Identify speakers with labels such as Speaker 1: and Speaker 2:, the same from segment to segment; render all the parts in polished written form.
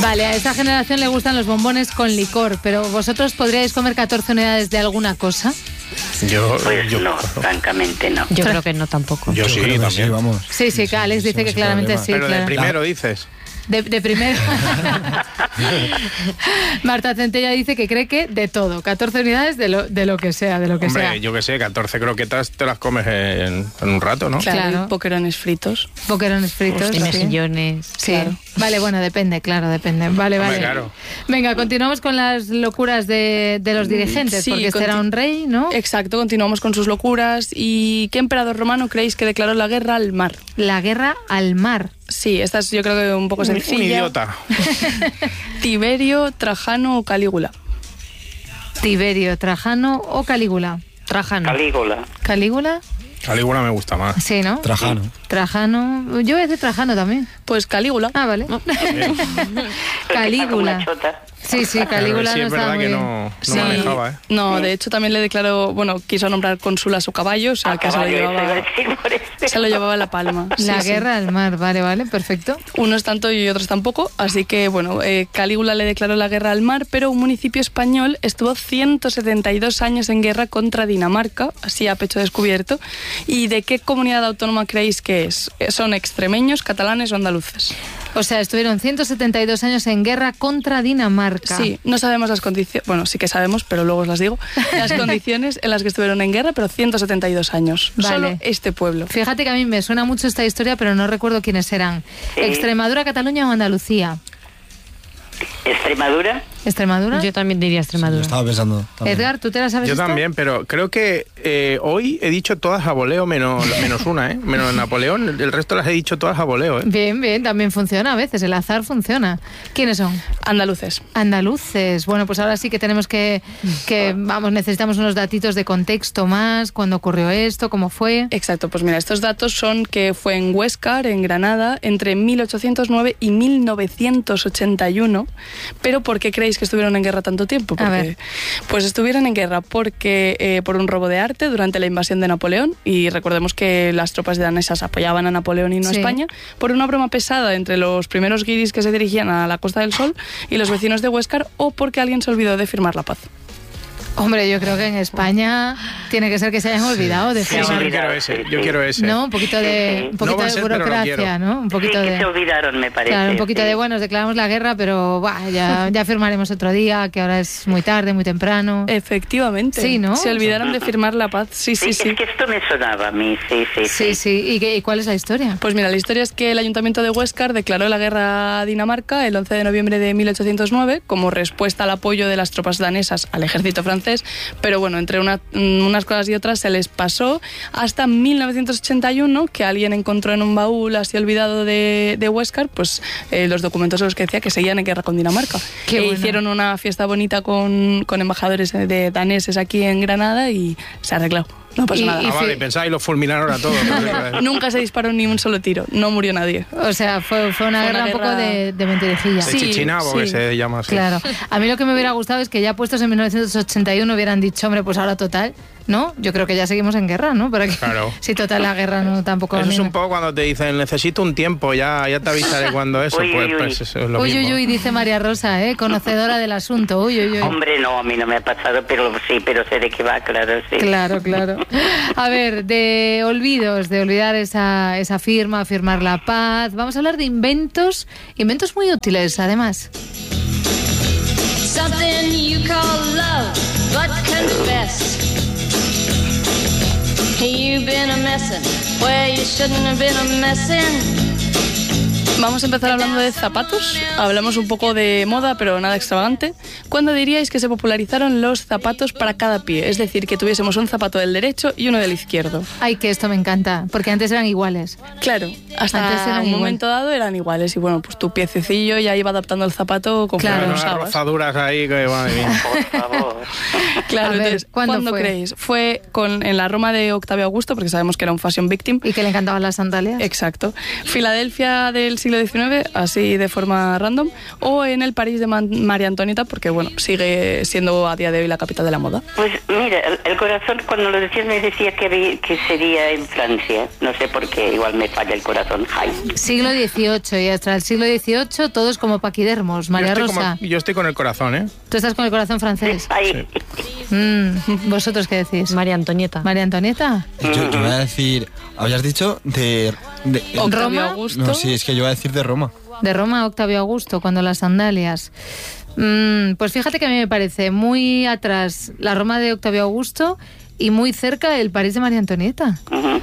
Speaker 1: Vale, a esta generación le gustan los bombones con licor, pero ¿vosotros podríais comer 14 unidades de alguna cosa?
Speaker 2: Yo
Speaker 3: no, francamente no.
Speaker 4: Yo creo que no tampoco.
Speaker 2: Yo sí, también.
Speaker 5: Sí, vamos.
Speaker 1: Sí, Alex dice que claramente sí.
Speaker 2: Pero
Speaker 1: claro.
Speaker 2: de primero dices.
Speaker 1: De primero. Marta Centella dice que cree que de todo, 14 unidades de lo que sea,
Speaker 2: Hombre,
Speaker 1: sea.
Speaker 2: yo que sé, 14 croquetas te las comes en un rato, ¿no?
Speaker 1: Claro.
Speaker 6: Boquerones fritos.
Speaker 1: Boquerones fritos.
Speaker 4: Y mejillones.
Speaker 1: Sí.
Speaker 6: Claro.
Speaker 1: Vale, bueno, depende. Vale.
Speaker 2: Hombre, claro.
Speaker 1: Venga, continuamos con las locuras de los dirigentes,
Speaker 6: Sí,
Speaker 1: porque este era un rey, ¿no?
Speaker 6: Exacto, continuamos con sus locuras. ¿Y qué emperador romano creéis que declaró la guerra al mar?
Speaker 1: La guerra al mar.
Speaker 6: Sí, esta es yo creo que un poco sencilla.
Speaker 2: Un idiota.
Speaker 6: Tiberio, Trajano o Calígula.
Speaker 1: Tiberio, Trajano o Calígula.
Speaker 4: Trajano.
Speaker 1: ¿Calígula?
Speaker 2: Calígula me gusta más.
Speaker 1: Sí, ¿no?
Speaker 5: Trajano.
Speaker 1: Yo voy a decir Trajano también.
Speaker 6: Pues Calígula.
Speaker 1: Ah, vale. Calígula. Sí, Calígula
Speaker 2: sí,
Speaker 1: no
Speaker 2: es
Speaker 1: estaba
Speaker 2: verdad
Speaker 1: muy
Speaker 2: que
Speaker 1: bien.
Speaker 2: no
Speaker 6: Sí.
Speaker 2: manejaba, ¿eh?
Speaker 6: No, de hecho también le declaró, quiso nombrar cónsul a su caballo, o sea que se lo llevaba la palma.
Speaker 1: La
Speaker 6: Sí,
Speaker 1: guerra al mar, vale, perfecto.
Speaker 6: Unos tanto y otros tampoco, así que Calígula le declaró la guerra al mar, pero un municipio español estuvo 172 años en guerra contra Dinamarca, así a pecho descubierto. ¿Y de qué comunidad autónoma creéis que es? ¿Son extremeños, catalanes o andaluces?
Speaker 1: O sea, estuvieron 172 años en guerra contra Dinamarca.
Speaker 6: Sí, no sabemos las condiciones, bueno, sí que sabemos, pero luego os las digo, las condiciones en las que estuvieron en guerra, pero 172 años.
Speaker 1: Vale.
Speaker 6: Solo este pueblo.
Speaker 1: Fíjate que a mí me suena mucho esta historia, pero no recuerdo quiénes eran. ¿Extremadura, Cataluña o Andalucía? ¿Extremadura?
Speaker 4: Yo también diría Extremadura.
Speaker 5: Estaba pensando. También.
Speaker 1: Edgar, ¿tú te la sabes?
Speaker 2: Yo
Speaker 1: esta?
Speaker 2: también, pero creo que hoy he dicho todas a voleo menos una, ¿eh? Menos Napoleón, el resto las he dicho todas a voleo, ¿eh?
Speaker 1: Bien, también funciona a veces, el azar funciona. ¿Quiénes son?
Speaker 6: Andaluces.
Speaker 1: Andaluces. Bueno, pues ahora sí que tenemos que necesitamos unos datitos de contexto más, cuándo ocurrió esto, cómo fue.
Speaker 6: Exacto, pues mira, estos datos son que fue en Huéscar, en Granada, entre 1809 y 1981. Pero ¿por qué creéis que estuvieron en guerra tanto tiempo?
Speaker 1: A ver.
Speaker 6: Pues estuvieron en guerra porque por un robo de arte durante la invasión de Napoleón, y recordemos que las tropas danesas apoyaban a Napoleón y no a España, por una broma pesada entre los primeros guiris que se dirigían a la Costa del Sol y los vecinos de Huéscar, o porque alguien se olvidó de firmar la paz.
Speaker 1: Hombre, yo creo que en España tiene que ser que se hayan olvidado de firmar.
Speaker 2: Yo quiero ese.
Speaker 1: No, un poquito de burocracia, ¿no? Un poquito
Speaker 3: que se olvidaron, me parece.
Speaker 1: Claro, un poquito de, nos declaramos la guerra, pero ya firmaremos otro día, que ahora es muy tarde, muy temprano.
Speaker 6: Efectivamente.
Speaker 1: Sí, ¿no?
Speaker 6: Se olvidaron de firmar la paz. Sí.
Speaker 3: Es que esto me sonaba a mí,
Speaker 1: sí. ¿Y cuál es la historia?
Speaker 6: Pues mira, la historia es que el Ayuntamiento de Huéscar declaró la guerra a Dinamarca el 11 de noviembre de 1809 como respuesta al apoyo de las tropas danesas al ejército francés, pero bueno, entre unas cosas y otras se les pasó hasta 1981, que alguien encontró en un baúl así olvidado de Huéscar, pues los documentos en los que decía que seguían en guerra con Dinamarca. Hicieron una fiesta bonita con embajadores de daneses aquí en Granada y se arregló. No pasó nada.
Speaker 2: Vale, pensáis, los fulminaron a todos.
Speaker 6: Nunca se disparó ni un solo tiro, no murió nadie.
Speaker 1: O sea, fue una guerra un poco de mentirijilla.
Speaker 2: De chichinabo, que se llama así.
Speaker 1: Claro. A mí lo que me hubiera gustado es que ya puestos en 1981 hubieran dicho, hombre, pues ahora total, ¿no? Yo creo que ya seguimos en guerra, ¿no?
Speaker 2: Claro.
Speaker 1: Si total la guerra no tampoco...
Speaker 2: Eso es un poco cuando te dicen, necesito un tiempo, ya te avisaré cuando eso, pues eso es lo mismo.
Speaker 1: Uy, dice María Rosa, conocedora del asunto, uy.
Speaker 3: Hombre, no, a mí no me ha pasado, pero sé de qué va, claro, sí.
Speaker 1: Claro. A ver, de olvidos, de olvidar esa firma, firmar la paz. Vamos a hablar de inventos muy útiles, además.
Speaker 7: Something you call love, but confess. You've been a messin' where you shouldn't have been a messin'.
Speaker 6: Vamos a empezar hablando de zapatos. Hablamos un poco de moda, pero nada extravagante. ¿Cuándo diríais que se popularizaron los zapatos para cada pie? Es decir, que tuviésemos un zapato del derecho y uno del izquierdo.
Speaker 1: Ay, que esto me encanta, porque antes eran iguales.
Speaker 6: Claro, hasta un momento dado eran iguales. Y bueno, pues tu piececillo ya iba adaptando el zapato conforme lo usabas.
Speaker 2: Rozaduras ahí, que madre mía.
Speaker 3: Por favor.
Speaker 6: Claro,
Speaker 1: ver,
Speaker 6: entonces, ¿cuándo creéis? Fue en la Roma de Octavio Augusto, porque sabemos que era un fashion victim.
Speaker 1: Y que le encantaban las sandalias.
Speaker 6: Exacto. Filadelfia del siglo XIX, así de forma random, o en el París de María Antonieta, porque bueno, sigue siendo a día de hoy la capital de la moda.
Speaker 3: Pues mira, el corazón cuando lo decías me decía que sería en Francia. No sé por qué, igual me falla el corazón. Ay.
Speaker 1: Siglo XVIII, y hasta el siglo XVIII todos como paquidermos. María Rosa.
Speaker 2: Yo estoy con el corazón, ¿eh?
Speaker 1: Tú estás con el corazón francés.
Speaker 3: Ay.
Speaker 1: ¿Vosotros qué decís?
Speaker 4: María Antonieta.
Speaker 1: ¿María Antonieta?
Speaker 5: Yo voy a decir, habías dicho de
Speaker 6: Octavio
Speaker 1: Roma.
Speaker 6: Augusto.
Speaker 5: no, sí, es que yo voy a decir de Roma.
Speaker 1: De Roma, Octavio Augusto, cuando las sandalias. Pues fíjate que a mí me parece muy atrás la Roma de Octavio Augusto y muy cerca el París de María Antonieta.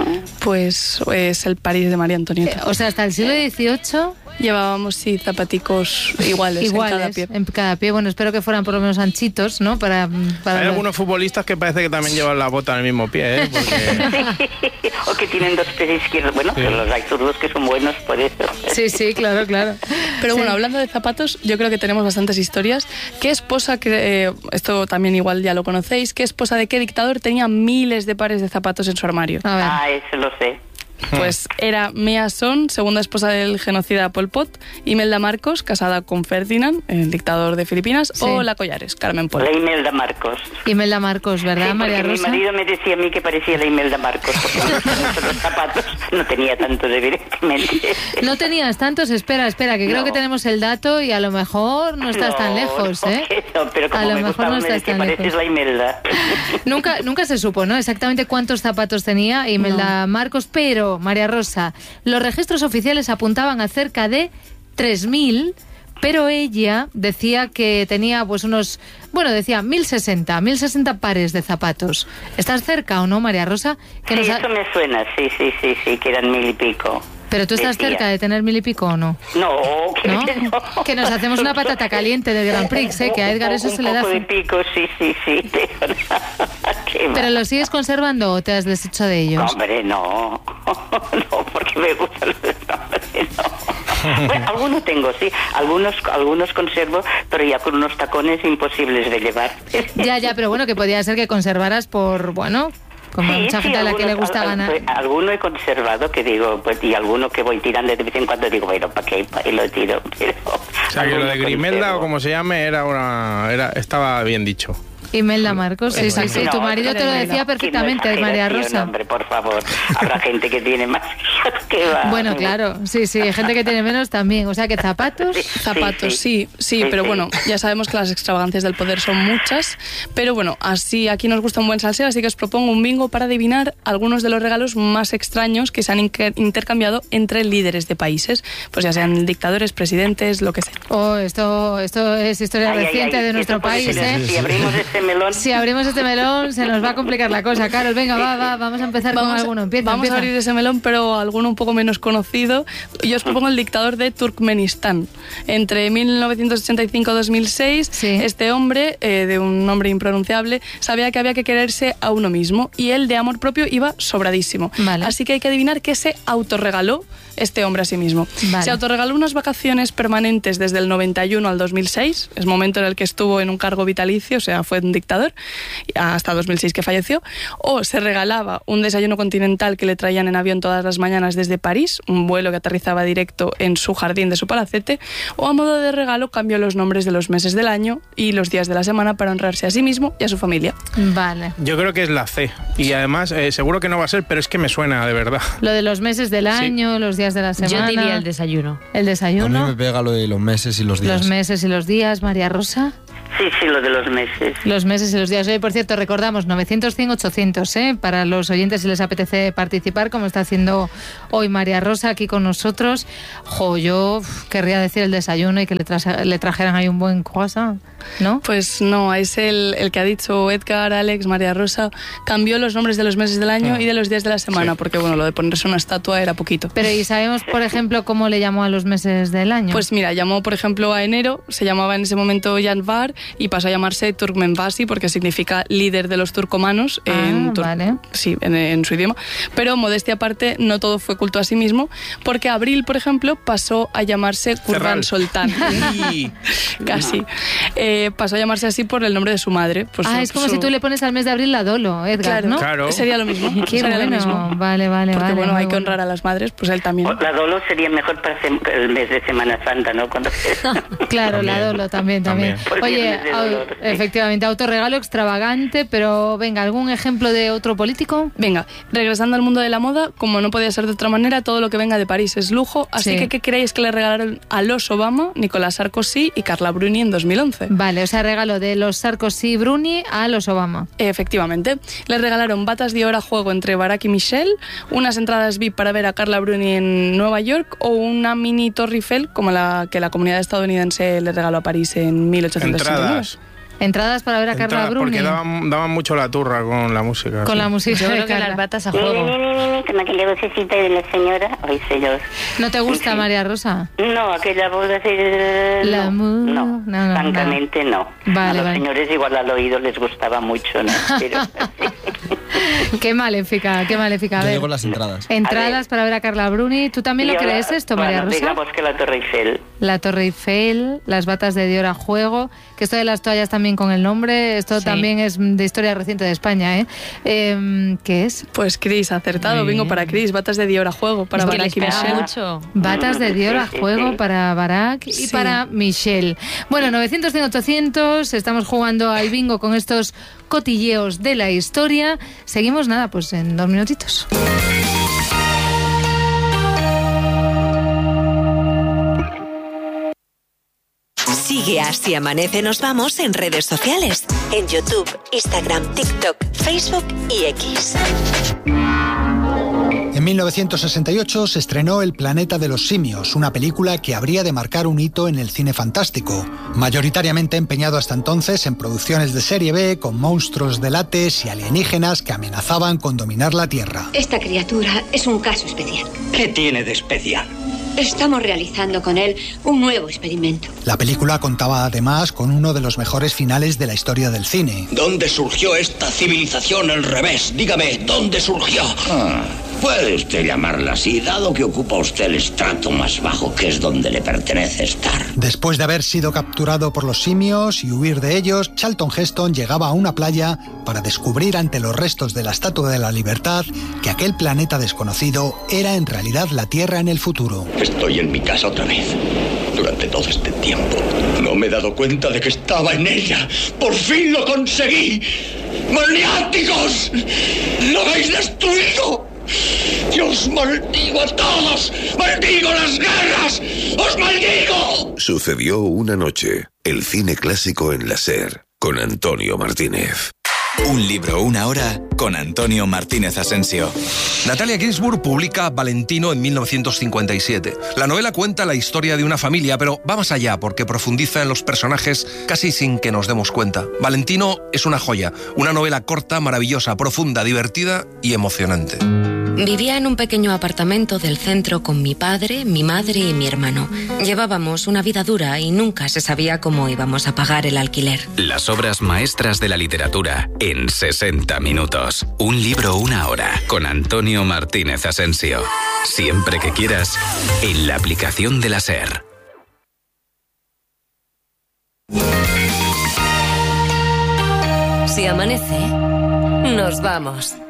Speaker 6: Pues es el París de María Antonieta.
Speaker 1: O sea, hasta el siglo XVIII...
Speaker 6: Llevábamos, sí, zapaticos iguales
Speaker 1: en cada pie. Bueno, espero que fueran por lo menos anchitos, ¿no? Para
Speaker 2: Hay algunos futbolistas que parece que también llevan la bota en el mismo pie, ¿eh? Porque...
Speaker 3: O que tienen dos pies izquierdos. Bueno, pero los hay zurdos que son buenos por eso.
Speaker 1: Sí, claro.
Speaker 6: Pero bueno,
Speaker 1: Sí.
Speaker 6: hablando de zapatos, yo creo que tenemos bastantes historias. ¿Qué esposa, esto también igual ya lo conocéis, qué esposa de qué dictador tenía miles de pares de zapatos en su armario?
Speaker 1: A ver.
Speaker 3: Ah, eso lo sé.
Speaker 6: Pues era Mea Son, segunda esposa del genocida Pol Pot, Imelda Marcos, casada con Ferdinand, el dictador de Filipinas,
Speaker 1: Sí.
Speaker 6: o La Collares, Carmen Pol.
Speaker 3: La Imelda Marcos.
Speaker 1: Imelda Marcos, ¿verdad,
Speaker 3: Sí,
Speaker 1: María
Speaker 3: porque
Speaker 1: Rosa?
Speaker 3: mi marido me decía a mí que parecía la Imelda Marcos, porque me gustan mucho los zapatos. No tenía tanto, evidentemente.
Speaker 1: No tenías tantos, espera, que creo
Speaker 3: No.
Speaker 1: que tenemos el dato y a lo mejor no estás tan lejos, ¿eh?
Speaker 3: No, pero como
Speaker 1: A lo
Speaker 3: me
Speaker 1: mejor
Speaker 3: gustaba,
Speaker 1: no
Speaker 3: me
Speaker 1: estás
Speaker 3: decía,
Speaker 1: tan
Speaker 3: pareces
Speaker 1: lejos.
Speaker 3: la Imelda.
Speaker 1: Nunca se supo, ¿no? Exactamente cuántos zapatos tenía Imelda Marcos, pero, María Rosa, los registros oficiales apuntaban a cerca de 3.000, pero ella decía que tenía pues decía 1.060 pares de zapatos. ¿Estás cerca o no, María Rosa? Que
Speaker 3: Sí,
Speaker 1: nos ha-
Speaker 3: eso me suena, sí, que eran 1.000 y pico.
Speaker 1: Pero tú estás
Speaker 3: Decía.
Speaker 1: cerca de tener 1.000 y pico o no.
Speaker 3: No, que
Speaker 1: ¿No?
Speaker 3: no.
Speaker 1: Que nos hacemos una patata caliente del Grand Prix, ¿eh? Que a Edgar eso se le da...
Speaker 3: Un poco de pico, sí. Qué
Speaker 1: ¿Pero
Speaker 3: va.
Speaker 1: los sigues conservando o te has deshecho de ellos?
Speaker 3: Hombre, no. No, porque me gustan los nombres, no. Bueno, algunos tengo, sí. Algunos conservo, pero ya con unos tacones imposibles de llevar.
Speaker 1: Ya, pero bueno, que podía ser que conservaras por, bueno, como
Speaker 3: Sí,
Speaker 1: mucha gente a la que le gusta ganar.
Speaker 3: Alguno he conservado que digo, pues, y alguno que voy tirando de vez en cuando digo, bueno, ¿para qué? Y lo tiro. Pero
Speaker 2: O sea, que lo de
Speaker 3: alguno
Speaker 2: Grimelda
Speaker 3: conservo.
Speaker 2: o como se llame estaba bien dicho.
Speaker 1: Imelda Marcos, sí.
Speaker 3: No,
Speaker 1: Tu marido te lo
Speaker 6: Imelda.
Speaker 1: decía perfectamente,
Speaker 3: que no
Speaker 1: María
Speaker 3: exageración,
Speaker 1: Rosa.
Speaker 3: Hombre, por favor. Habrá gente que tiene más que va.
Speaker 1: Bueno, claro, sí, hay gente que tiene menos también. O sea, que zapatos...
Speaker 6: Zapatos, sí, pero bueno, ya sabemos que las extravagancias del poder son muchas, pero bueno, así aquí nos gusta un buen salseo, así que os propongo un bingo para adivinar algunos de los regalos más extraños que se han intercambiado entre líderes de países, pues ya sean dictadores, presidentes, lo que sea.
Speaker 1: Oh, esto es historia
Speaker 3: Ay,
Speaker 1: reciente de
Speaker 3: esto
Speaker 1: nuestro
Speaker 3: puede
Speaker 1: país,
Speaker 3: ser-
Speaker 1: ¿eh?
Speaker 3: Si abrimos este melón...
Speaker 1: Si abrimos este melón, se nos va a complicar la cosa. Carol, venga, vamos a empezar con alguno.
Speaker 6: Vamos a abrir ese melón, pero alguno un poco menos conocido. Yo os propongo el dictador de Turkmenistán. Entre 1985 y 2006,
Speaker 1: Sí.
Speaker 6: este hombre, de un nombre impronunciable, sabía que había que quererse a uno mismo y él de amor propio iba sobradísimo.
Speaker 1: Vale.
Speaker 6: Así que hay que adivinar qué se autorregaló este hombre a sí mismo.
Speaker 1: Vale.
Speaker 6: Se autorregaló unas vacaciones permanentes desde el 91 al 2006, es momento en el que estuvo en un cargo vitalicio, o sea, fue un dictador, hasta 2006 que falleció, o se regalaba un desayuno continental que le traían en avión todas las mañanas desde París, un vuelo que aterrizaba directo en su jardín de su palacete, o a modo de regalo cambió los nombres de los meses del año y los días de la semana para honrarse a sí mismo y a su familia.
Speaker 1: Vale.
Speaker 2: Yo creo que es la C. Y además, seguro que no va a ser, pero es que me suena de verdad.
Speaker 1: Lo de los meses del año, los días de la semana.
Speaker 4: Yo diría el desayuno.
Speaker 1: El
Speaker 5: A mí
Speaker 1: desayuno,
Speaker 5: me pega lo de los meses y los días.
Speaker 1: los meses y los días, María Rosa.
Speaker 3: Sí, lo de los meses.
Speaker 1: Los meses y los días. Oye, por cierto, recordamos 900, 100, 800, para los oyentes si les apetece participar, como está haciendo hoy María Rosa aquí con nosotros. Yo querría decir el desayuno y que le trajeran ahí un buen croissant, ¿no?
Speaker 6: Pues no, es el que ha dicho Edgar, Alex, María Rosa, cambió los nombres de los meses del año y de los días de la semana, porque bueno, lo de ponerse una estatua era poquito.
Speaker 1: Pero ¿y sabemos, por ejemplo, cómo le llamó a los meses del año?
Speaker 6: Pues mira, llamó por ejemplo a enero, se llamaba en ese momento Yanvar y pasó a llamarse Turkmenbasi porque significa líder de los turcomanos
Speaker 1: vale.
Speaker 6: sí, en su idioma. Pero modestia aparte, no todo fue culto a sí mismo, porque abril, por ejemplo, pasó a llamarse Kurban
Speaker 2: Cerral.
Speaker 6: Soltán.
Speaker 2: Y...
Speaker 6: Casi. pasó a llamarse así por el nombre de su madre. Por
Speaker 1: Es como si tú le pones al mes de abril la Dolo, Edgar,
Speaker 6: Claro,
Speaker 1: ¿no?
Speaker 2: Claro.
Speaker 6: Sería lo mismo.
Speaker 1: Qué
Speaker 6: sería
Speaker 1: bueno.
Speaker 6: lo mismo.
Speaker 1: Vale,
Speaker 6: Porque bueno,
Speaker 1: muy
Speaker 6: hay que honrar a las madres, pues él también.
Speaker 3: La Dolo sería mejor para el mes de Semana Santa, ¿no? Cuando...
Speaker 1: Claro, la Dolo también.
Speaker 3: Por
Speaker 1: Oye,
Speaker 3: viernes de dolor, sí.
Speaker 1: efectivamente, autorregalo extravagante, pero venga, ¿algún ejemplo de otro político?
Speaker 6: Venga, regresando al mundo de la moda, como no podía ser de otra manera, todo lo que venga de París es lujo, así
Speaker 1: Sí.
Speaker 6: que ¿qué creéis que le regalaron a los Obama, Nicolás Sarkozy y Carla Bruni en 2011?
Speaker 1: Vale, o sea, regalo de los Sarkozy y Bruni a los Obama.
Speaker 6: Efectivamente, le regalaron batas de oro a juego entre Barack y Michelle, unas entradas VIP para ver a Carla Bruni en Nueva York o una mini Torre Eiffel como la que la comunidad estadounidense le regaló a París en 1889.
Speaker 1: Entradas para ver a Carla Bruni.
Speaker 2: Porque daban mucho la turra con la música.
Speaker 1: Con
Speaker 2: sí.
Speaker 1: la música
Speaker 4: Yo
Speaker 1: de
Speaker 4: creo que
Speaker 1: Carla.
Speaker 4: las batas a juego.
Speaker 3: Con aquella vocecita de la señora. Ay, señor.
Speaker 1: ¿No te gusta, María Rosa?
Speaker 3: No, aquella voz así...
Speaker 1: La
Speaker 3: no,
Speaker 1: no,
Speaker 3: francamente no.
Speaker 1: Vale,
Speaker 3: a los
Speaker 1: vale.
Speaker 3: señores igual al oído les gustaba mucho, ¿no? Pero,
Speaker 1: Qué maléfica, qué maléfica. A
Speaker 5: Yo
Speaker 1: ver,
Speaker 5: digo las entradas.
Speaker 1: entradas para ver a Carla Bruni. ¿Tú también
Speaker 3: Y
Speaker 1: lo
Speaker 3: ahora,
Speaker 1: crees esto, María
Speaker 3: bueno,
Speaker 1: Rosa?
Speaker 3: digamos que la Torre Eiffel.
Speaker 1: La Torre Eiffel, las batas de Dior a juego, que esto de las toallas también con el nombre, esto
Speaker 4: Sí.
Speaker 1: también es de historia reciente de España, ¿eh? ¿Qué es?
Speaker 6: Pues Chris, acertado,
Speaker 1: Muy
Speaker 6: bingo
Speaker 1: bien.
Speaker 6: para Chris, batas de Dior a juego para
Speaker 4: Es que
Speaker 6: Barack
Speaker 4: les
Speaker 6: y
Speaker 4: pega
Speaker 6: Michelle.
Speaker 4: mucho.
Speaker 1: Batas de Dior a
Speaker 3: Sí, sí,
Speaker 1: juego
Speaker 3: sí.
Speaker 1: para Barack y
Speaker 6: Sí.
Speaker 1: para Michelle. Bueno, 900, 100, 800, estamos jugando al bingo con estos cotilleos de la historia. Seguimos, nada, pues en 2 minutitos.
Speaker 8: Sigue a Si Amanece Nos Vamos en redes sociales. En YouTube, Instagram, TikTok, Facebook y X.
Speaker 9: En 1968 se estrenó El planeta de los simios, una película que habría de marcar un hito en el cine fantástico, mayoritariamente empeñado hasta entonces en producciones de serie B con monstruos de látex y alienígenas que amenazaban con dominar la Tierra.
Speaker 10: Esta criatura es un caso especial.
Speaker 11: ¿Qué tiene de especial?
Speaker 10: Estamos realizando con él un nuevo experimento.
Speaker 9: La película contaba además con uno de los mejores finales de la historia del cine.
Speaker 11: ¿Dónde surgió esta civilización al revés? Dígame, ¿dónde surgió? Puede usted llamarla así, dado que ocupa usted el estrato más bajo, que es donde le pertenece estar.
Speaker 9: Después de haber sido capturado por los simios y huir de ellos, Charlton Heston llegaba a una playa para descubrir ante los restos de la Estatua de la Libertad que aquel planeta desconocido era en realidad la Tierra en el futuro.
Speaker 11: Estoy en mi casa otra vez. Durante todo este tiempo no me he dado cuenta de que estaba en ella. ¡Por fin lo conseguí! ¡Maniáticos! ¡Lo habéis destruido! ¡Yo os maldigo a todos! ¡Maldigo las guerras! ¡Os maldigo!
Speaker 12: Sucedió una noche. El cine clásico en la SER, con Antonio Martínez.
Speaker 13: Un libro, una hora, con Antonio Martínez Asensio.
Speaker 14: Natalia Ginzburg publica Valentino en 1957. La novela cuenta la historia de una familia, pero va más allá porque profundiza en los personajes casi sin que nos demos cuenta. Valentino es una joya, una novela corta, maravillosa, profunda, divertida y emocionante.
Speaker 15: Vivía en un pequeño apartamento del centro con mi padre, mi madre y mi hermano. Llevábamos una vida dura y nunca se sabía cómo íbamos a pagar el alquiler.
Speaker 13: Las obras maestras de la literatura en 60 minutos. Un libro, una hora, con Antonio Martínez Asensio. Siempre que quieras, en la aplicación de la SER.
Speaker 8: Si amanece, nos vamos.